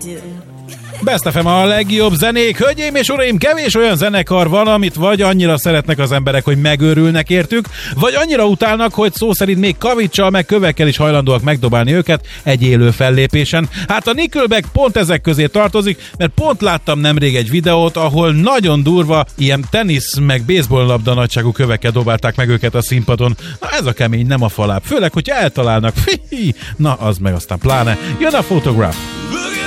Best FM a legjobb zenék. Hölgyeim és uraim, kevés olyan zenekar van, amit vagy annyira szeretnek az emberek, hogy megőrülnek értük, vagy annyira utálnak, hogy szó szerint még kavicsal meg kövekkel is hajlandóak megdobálni őket egy élő fellépésen. Hát a Nickelback pont ezek közé tartozik, mert pont láttam nemrég egy videót, ahol nagyon durva ilyen tenisz meg baseball labda nagyságú kövekkel dobálták meg őket a színpadon. Na ez a kemény, nem a faláb. Főleg, hogy eltalálnak. Na az meg aztán pláne. Jön a Photograph.